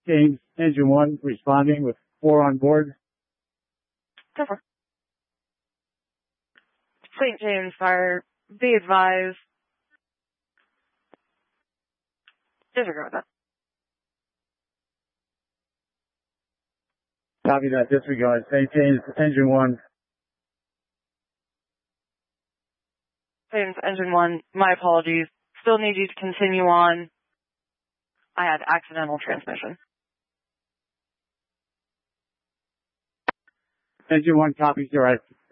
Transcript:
James, Engine 1, responding with 4 on board. St. James Fire, be advised. Disregard that. Copy that, disregard. St. James, Engine 1. James, Engine 1, my apologies. Still need you to continue on. I had accidental transmission. Engine 1 copies, you're right.